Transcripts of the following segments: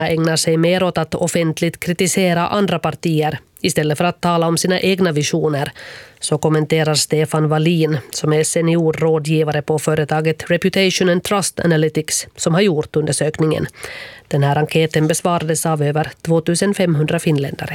ägnar sig mer åt att offentligt kritisera andra partier istället för att tala om sina egna visioner. Så kommenterar Stefan Wallin som är seniorrådgivare på företaget Reputation and Trust Analytics som har gjort undersökningen. Den här enkäten besvarades av över 2500 finländare.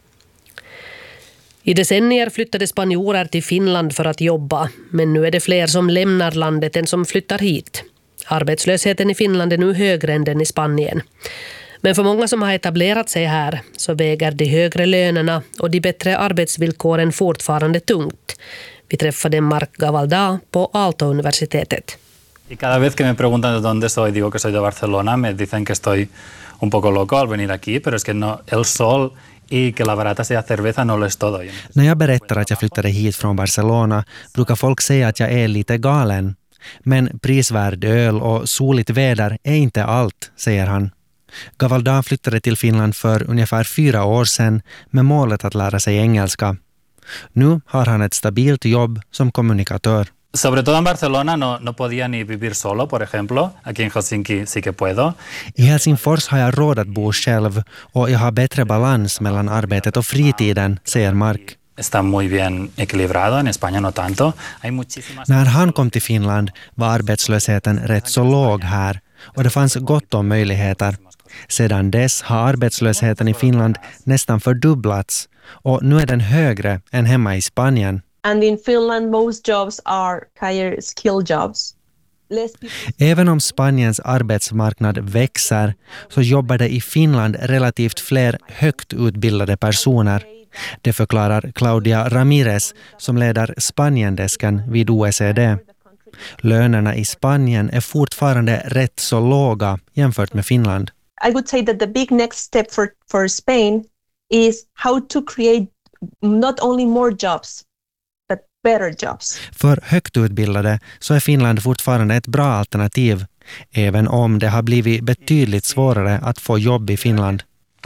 I decennier flyttade spanjorer till Finland för att jobba, men nu är det fler som lämnar landet än som flyttar hit. Arbetslösheten i Finland är nu högre än den i Spanien. Men för många som har etablerat sig här så väger de högre lönerna och de bättre arbetsvillkoren fortfarande tungt. Vi träffade Marc Gavaldà på Aalto-universitetet. Y cada vez que me preguntan de dónde soy, digo que soy de Barcelona, me dicen que estoy un poco loco al venir aquí, pero es que no, el sol y que la barata sea cerveza no lo es todo. När jag berättar att jag flyttade hit från Barcelona brukar folk säga att jag är lite galen. Men prisvärd öl och soligt väder är inte allt, säger han. Gavaldà flyttade till Finland för ungefär 4 år sedan med målet att lära sig engelska. Nu har han ett stabilt jobb som kommunikatör. Sobre todo en Barcelona no podía ni vivir solo, por ejemplo. Aquí en Helsinki sí que puedo. I Helsingfors har jag råd att bo själv och jag har bättre balans mellan arbetet och fritiden, säger Marc. Está muy bien equilibrado, en España no tanto. När han kom till Finland var arbetslösheten rätt så låg här och det fanns gott om möjligheter. Sedan dess har arbetslösheten i Finland nästan fördubblats och nu är den högre än hemma i Spanien. And in Finland most jobs are higher skill jobs. Även om Spaniens arbetsmarknad växer så jobbar det i Finland relativt fler högt utbildade personer. Det förklarar Claudia Ramirez som leder Spaniendesken vid OECD. Lönerna i Spanien är fortfarande rätt så låga jämfört med Finland. I would say that the big next step for Spain is how to create not only more jobs but better jobs. För högt utbildade så är Finland fortfarande ett bra alternativ, även om det har blivit betydligt svårare att få jobb i Finland.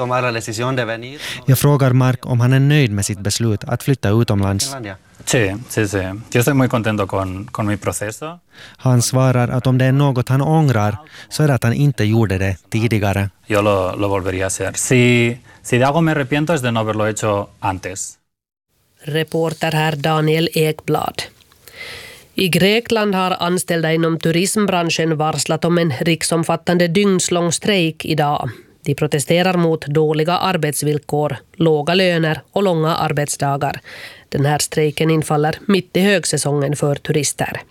Jag frågar Marc om han är nöjd med sitt beslut att flytta utomlands. Sí. Yo estoy muy contento con mi proceso. Han svarar att om det är något han ångrar så är det att han inte gjorde det tidigare. Yo lo volvería a hacer. Si de algo me arrepiento es de no haberlo hecho antes. Reporter här Daniel Ekblad. I Grekland har anställda inom turismbranschen varslat om en riksomfattande dygnslång strejk idag. De protesterar mot dåliga arbetsvillkor, låga löner och långa arbetsdagar. Den här strejken infaller mitt i högsäsongen för turister.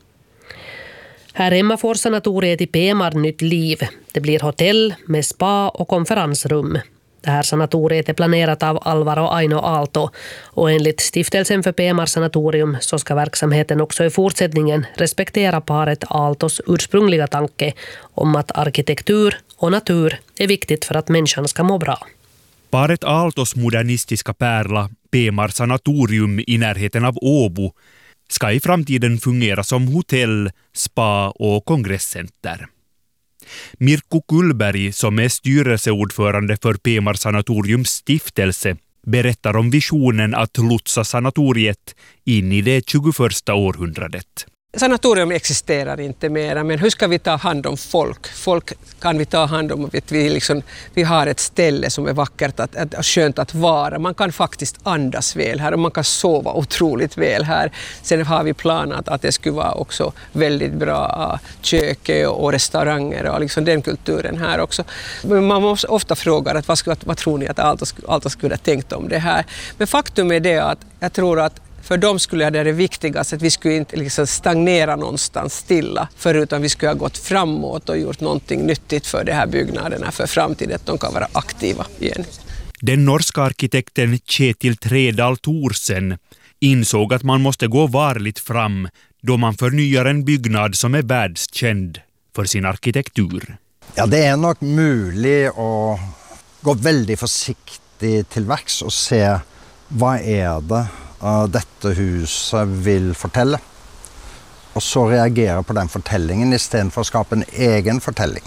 Här hemma får sanatoriet i Pemar nytt liv. Det blir hotell med spa och konferensrum. Det här sanatoriet är planerat av Alvaro Aino Aalto och enligt Stiftelsen för Pemar sanatorium så ska verksamheten också i fortsättningen respektera paret Aaltos ursprungliga tanke om att arkitektur och natur är viktigt för att människan ska må bra. Paret Aaltos modernistiska pärla, Pemar sanatorium i närheten av Åbo, ska i framtiden fungera som hotell, spa och kongresscenter. Mirko Kullberg, som är styrelseordförande för Pemar sanatoriums stiftelse, berättar om visionen att lotsa sanatoriet in i det 21 århundradet. Sanatorium existerar inte mer, men hur ska vi ta hand om folk? Folk kan vi ta hand om att vi har ett ställe som är vackert och skönt att vara. Man kan faktiskt andas väl här och man kan sova otroligt väl här. Sen har vi planat att det skulle vara också väldigt bra kök och restauranger och den kulturen här också. Men man måste ofta fråga att vad tror ni att Aalto skulle ha tänkt om det här? Men faktum är det att jag tror att för dem skulle det viktigaste att vi skulle inte stagnera någonstans stilla, förutom vi skulle ha gått framåt och gjort någonting nyttigt för de här byggnaderna för framtiden, att de kan vara aktiva igen. Den norska arkitekten Kjetil Tredal Thorsen insåg att man måste gå varligt fram då man förnyar en byggnad som är världskänd för sin arkitektur. Ja, det är nog möjligt att gå väldigt försiktigt till verks och se vad är det detta huset vill fortelle. Och så reagera på den fortellingen istället för att skapa en egen fortelling.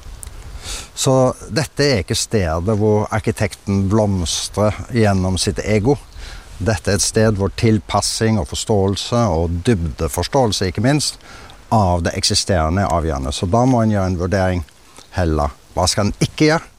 Så detta är inte stedet där arkitekten blomstrar genom sitt ego. Detta är ett sted där tillpassning och förståelse och dybdeförståelse, inte minst, av det existerande är avgörande. Så då må man göra en värdering heller. Vad ska man inte göra?